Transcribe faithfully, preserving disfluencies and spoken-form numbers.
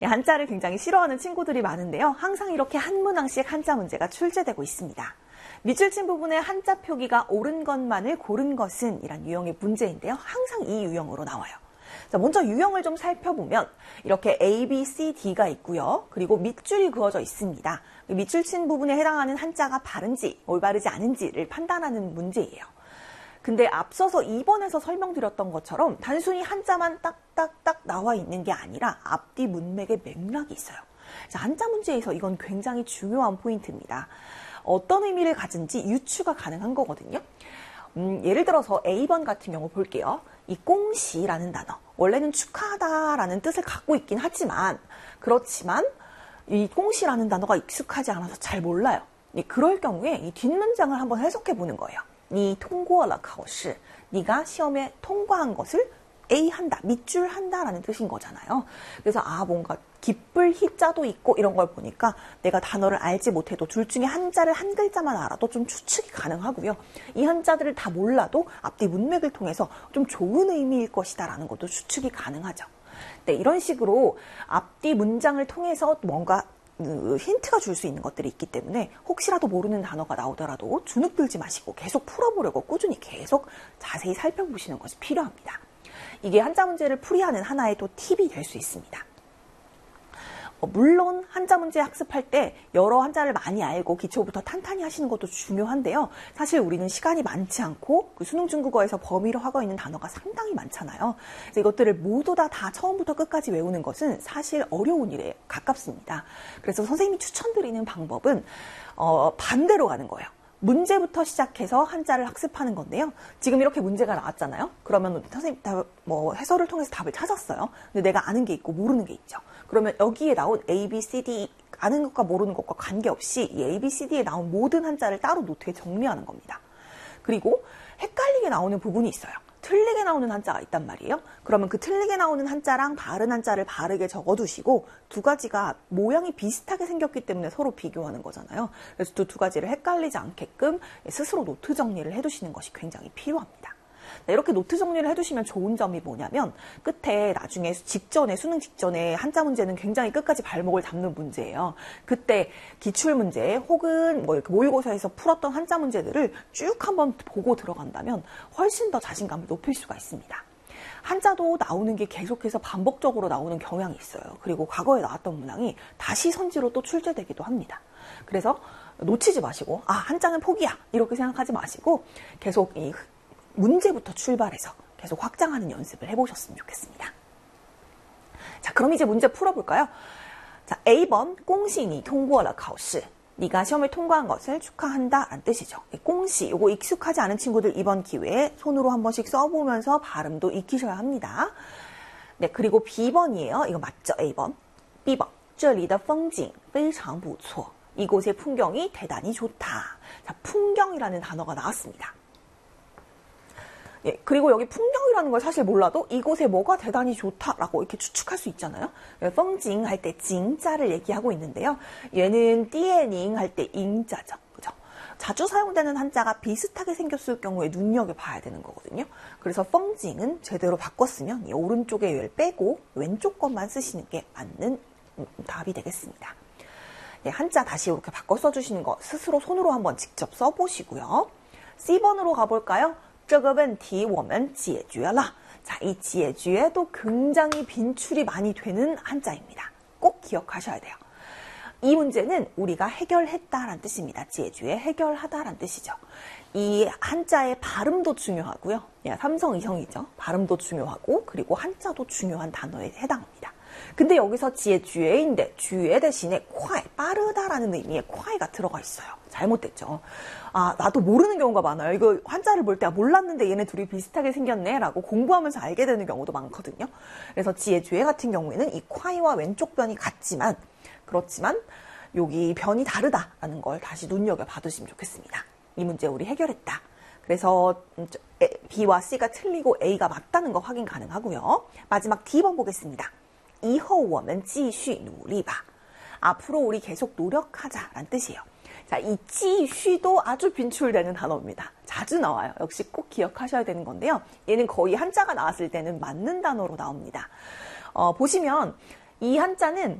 한자를 굉장히 싫어하는 친구들이 많은데요. 항상 이렇게 한 문항씩 한자 문제가 출제되고 있습니다. 밑줄 친 부분에 한자 표기가 옳은 것만을 고른 것은 이란 유형의 문제인데요. 항상 이 유형으로 나와요. 자, 먼저 유형을 좀 살펴보면 이렇게 A, B, C, D가 있고요. 그리고 밑줄이 그어져 있습니다. 밑줄 친 부분에 해당하는 한자가 바른지 올바르지 않은지를 판단하는 문제예요. 근데 앞서서 이 번에서 설명드렸던 것처럼 단순히 한자만 딱딱딱 나와 있는 게 아니라 앞뒤 문맥의 맥락이 있어요. 자, 한자 문제에서 이건 굉장히 중요한 포인트입니다. 어떤 의미를 가진지 유추가 가능한 거거든요. 음, 예를 들어서 A 번 같은 경우 볼게요. 이 꽁시라는 단어, 원래는 축하하다라는 뜻을 갖고 있긴 하지만 그렇지만 이 꽁시라는 단어가 익숙하지 않아서 잘 몰라요. 그럴 경우에 이 뒷문장을 한번 해석해 보는 거예요. 니 통과了考试, 네가 시험에 통과한 것을 A 한다, 밑줄 한다라는 뜻인 거잖아요. 그래서 아 뭔가 기쁠 희자도 있고 이런 걸 보니까 내가 단어를 알지 못해도 둘 중에 한자를 한 글자만 알아도 좀 추측이 가능하고요. 이 한자들을 다 몰라도 앞뒤 문맥을 통해서 좀 좋은 의미일 것이다 라는 것도 추측이 가능하죠. 네, 이런 식으로 앞뒤 문장을 통해서 뭔가 힌트가 줄 수 있는 것들이 있기 때문에 혹시라도 모르는 단어가 나오더라도 주눅 들지 마시고 계속 풀어보려고 꾸준히 계속 자세히 살펴보시는 것이 필요합니다. 이게 한자 문제를 풀이하는 하나의 또 팁이 될 수 있습니다. 어, 물론 한자 문제 학습할 때 여러 한자를 많이 알고 기초부터 탄탄히 하시는 것도 중요한데요. 사실 우리는 시간이 많지 않고 그 수능 중국어에서 범위로 하고 있는 단어가 상당히 많잖아요. 그래서 이것들을 모두 다, 다 처음부터 끝까지 외우는 것은 사실 어려운 일에 가깝습니다. 그래서 선생님이 추천드리는 방법은 어, 반대로 가는 거예요. 문제부터 시작해서 한자를 학습하는 건데요. 지금 이렇게 문제가 나왔잖아요. 그러면 선생님 다 뭐 해설을 통해서 답을 찾았어요. 근데 내가 아는 게 있고 모르는 게 있죠. 그러면 여기에 나온 A, B, C, D 아는 것과 모르는 것과 관계없이 이 A, B, C, D에 나온 모든 한자를 따로 노트에 정리하는 겁니다. 그리고 헷갈리게 나오는 부분이 있어요. 틀리게 나오는 한자가 있단 말이에요. 그러면 그 틀리게 나오는 한자랑 바른 한자를 바르게 적어두시고 두 가지가 모양이 비슷하게 생겼기 때문에 서로 비교하는 거잖아요. 그래서 두, 두 가지를 헷갈리지 않게끔 스스로 노트 정리를 해두시는 것이 굉장히 필요합니다. 이렇게 노트 정리를 해두시면 좋은 점이 뭐냐면 끝에 나중에 직전에 수능 직전에 한자 문제는 굉장히 끝까지 발목을 잡는 문제예요. 그때 기출문제 혹은 뭐 이렇게 모의고사에서 풀었던 한자 문제들을 쭉 한번 보고 들어간다면 훨씬 더 자신감을 높일 수가 있습니다. 한자도 나오는 게 계속해서 반복적으로 나오는 경향이 있어요. 그리고 과거에 나왔던 문항이 다시 선지로 또 출제되기도 합니다. 그래서 놓치지 마시고 아 한자는 포기야 이렇게 생각하지 마시고 계속 이 문제부터 출발해서 계속 확장하는 연습을 해보셨으면 좋겠습니다. 자, 그럼 이제 문제 풀어볼까요? 자, A 번 꽁시니 통과了考试. 네가 시험을 통과한 것을 축하한다 라는 뜻이죠. 꽁시, 이거 익숙하지 않은 친구들 이번 기회에 손으로 한 번씩 써보면서 발음도 익히셔야 합니다. 네, 그리고 B 번이에요. 이거 맞죠? A 번. B 번. 这里的风景非常不错. 이곳의 풍경이 대단히 좋다. 자, 풍경이라는 단어가 나왔습니다. 예, 그리고 여기 풍경이라는 걸 사실 몰라도 이곳에 뭐가 대단히 좋다라고 이렇게 추측할 수 있잖아요. 펑징 할 때 징자를 얘기하고 있는데요. 얘는 띠에닝 할 때 잉자죠. 그죠? 자주 사용되는 한자가 비슷하게 생겼을 경우에 눈여겨봐야 되는 거거든요. 그래서 펑징은 제대로 바꿨으면 이 오른쪽에 얘를 빼고 왼쪽 것만 쓰시는 게 맞는 답이 되겠습니다. 예, 한자 다시 이렇게 바꿔 써주시는 거 스스로 손으로 한번 직접 써보시고요. C 번으로 가볼까요? 这个问题我们解决了. 자, 이 解决도 굉장히 빈출이 많이 되는 한자입니다. 꼭 기억하셔야 돼요. 이 문제는 우리가 해결했다라는 뜻입니다. 解决, 해결하다라는 뜻이죠. 이 한자의 발음도 중요하고요. 삼성, 이성이죠. 발음도 중요하고 그리고 한자도 중요한 단어에 해당합니다. 근데 여기서 지의 쥐에인데 쥐에 대신에 콰이, 빠르다라는 의미의 콰이가 들어가 있어요. 잘못됐죠. 아, 나도 모르는 경우가 많아요. 이거 한자를 볼 때 아, 몰랐는데 얘네 둘이 비슷하게 생겼네 라고 공부하면서 알게 되는 경우도 많거든요. 그래서 지의 쥐에 같은 경우에는 이 콰이와 왼쪽 변이 같지만 그렇지만 여기 변이 다르다라는 걸 다시 눈여겨 봐두시면 좋겠습니다. 이 문제 우리 해결했다. 그래서 B와 C가 틀리고 A가 맞다는 거 확인 가능하고요. 마지막 D 번 보겠습니다. 以后我们继续努力吧. 앞으로 우리 계속 노력하자라는 뜻이에요. 자, 이 继续도 아주 빈출되는 단어입니다. 자주 나와요. 역시 꼭 기억하셔야 되는 건데요. 얘는 거의 한자가 나왔을 때는 맞는 단어로 나옵니다. 어, 보시면 이 한자는